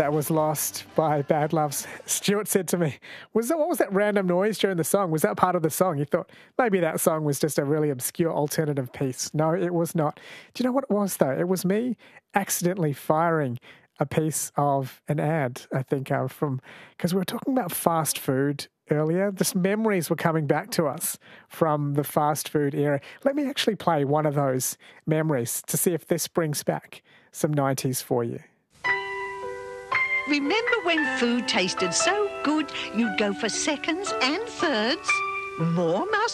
That was Lost by Bad Loves. Stuart said to me, what was that random noise during the song? Was that part of the song? He thought maybe that song was just a really obscure alternative piece. No, it was not. Do you know what it was, though? It was me accidentally firing a piece of an ad, I think, because we were talking about fast food earlier. Just memories were coming back to us from the fast food era. Let me actually play one of those memories to see if this brings back some 90s for you. Remember when food tasted so good you'd go for seconds and thirds? More must